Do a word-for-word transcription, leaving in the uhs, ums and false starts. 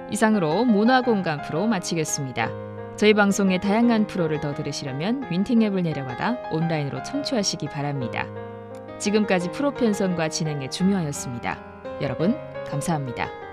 이상으로 문화공감 프로 마치겠습니다. 저희 방송의 다양한 프로를 더 들으시려면 윈팅 앱을 내려받아 온라인으로 청취하시기 바랍니다. 지금까지 프로 편성과 진행의 중요하였습니다. 여러분 감사합니다.